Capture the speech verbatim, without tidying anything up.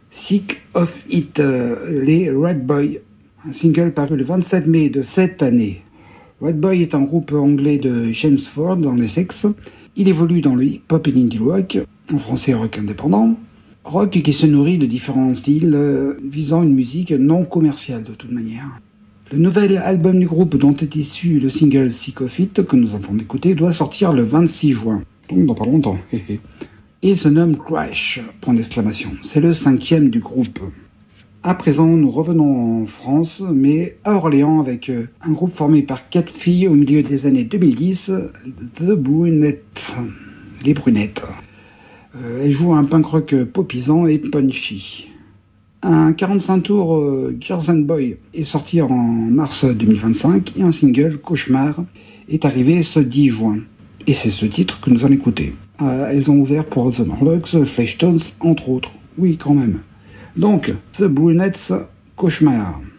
Sick of It, euh, les Red Boy, un single paru le vingt-sept mai de cette année. Red Boy est un groupe anglais de Chelmsford, dans l'Essex. Il évolue dans le hip-hop et l'indie rock, en français rock indépendant. Rock qui se nourrit de différents styles, euh, visant une musique non commerciale de toute manière. Le nouvel album du groupe dont est issu le single Sick of It, que nous avons écouté, doit sortir le vingt-six juin. Donc dans pas longtemps. Et se nomme Crash, point d'exclamation. C'est le cinquième du groupe. À présent, nous revenons en France, mais à Orléans avec un groupe formé par quatre filles au milieu des années deux mille dix, The Brunettes, les Brunettes. Euh, elles jouent un punk rock popisant et punchy. Un quarante-cinq tours euh, Girls and Boy est sorti en mars deux mille vingt-cinq et un single, Cauchemar, est arrivé ce dix juin. Et c'est ce titre que nous allons écouter. Euh, elles ont ouvert pour The Morlocks, Fleshtones, entre autres. Oui, quand même. Donc, The Brunettes, Cauchemar.